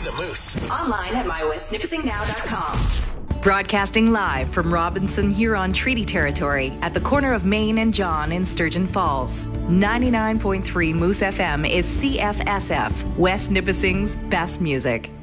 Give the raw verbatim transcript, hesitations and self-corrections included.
the Moose. Online at my west nipissing now dot com. Broadcasting live from Robinson Huron Treaty Territory at the corner of Main and John in Sturgeon Falls. ninety-nine point three Moose F M is C F S F, West Nipissing's best music.